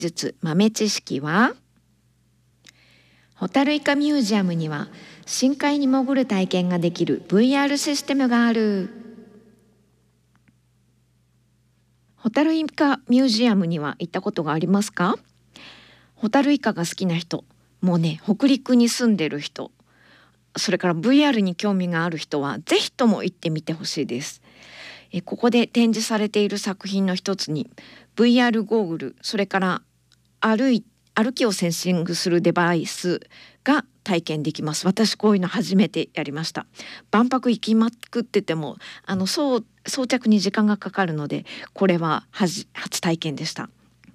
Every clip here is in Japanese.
術豆知識は、ホタルイカミュージアムには深海に潜る体験ができる VR システムがある。ホタルイカミュージアムには行ったことがありますか？ホタルイカが好きな人、もうね、北陸に住んでる人、それから VR に興味がある人はぜひとも行ってみてほしいです。ここで展示されている作品の一つに VR ゴーグル、それから歩きをセンシングするデバイスが体験できます。私こういうの初めてやりました。万博行きまくってても装着に時間がかかるので、これは初体験でした。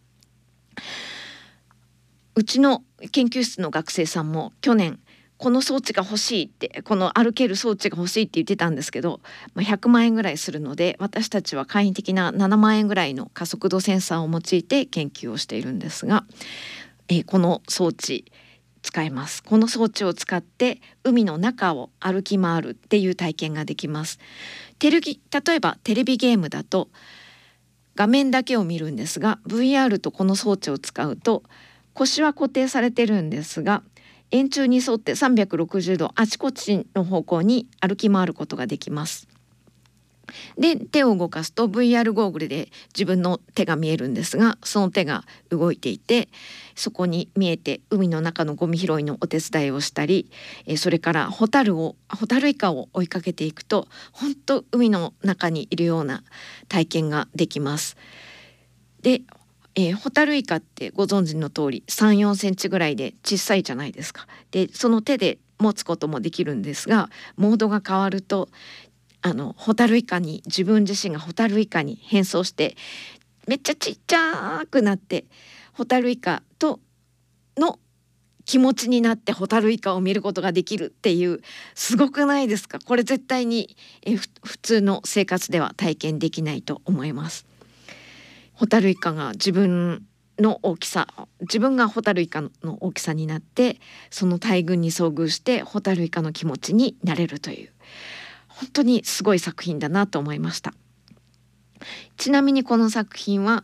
うちの研究室の学生さんも去年この装置が欲しいって、この歩ける装置が欲しいって言ってたんですけど、100万円ぐらいするので、私たちは簡易的な7万円ぐらいの加速度センサーを用いて研究をしているんですが、この装置使えます。この装置を使って海の中を歩き回るっていう体験ができます。例えばテレビゲームだと画面だけを見るんですが、 VR とこの装置を使うと腰は固定されてるんですが、円柱に沿って360度あちこちの方向に歩き回ることができます。で、手を動かすと VR ゴーグルで自分の手が見えるんですが、その手が動いていて、そこに見えて海の中のゴミ拾いのお手伝いをしたり、それからホタルイカを追いかけていくと、本当海の中にいるような体験ができます。で、ホタルイカってご存知の通り3、4センチぐらいで小さいじゃないですか。で、その手で持つこともできるんですが、モードが変わるとホタルイカに、自分自身がホタルイカに変装してめっちゃちっちゃくなって、ホタルイカの気持ちになってホタルイカを見ることができるっていう、すごくないですか？これ絶対に普通の生活では体験できないと思います。ホタルイカが自分がホタルイカの大きさになって、その大群に遭遇してホタルイカの気持ちになれるという、本当にすごい作品だなと思いました。ちなみにこの作品は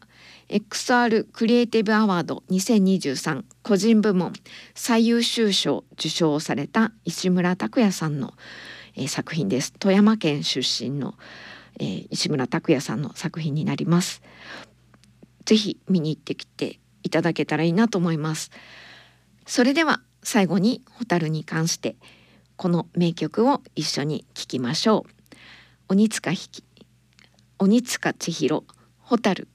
XR クリエイティブアワード2023個人部門最優秀賞を受賞された石村拓也さんの、作品です。富山県出身の、石村拓也さんの作品になります。ぜひ見に行ってきていただけたらいいなと思います。それでは最後にホタルに関してこの名曲を一緒に聴きましょう。鬼塚千尋、ホタル。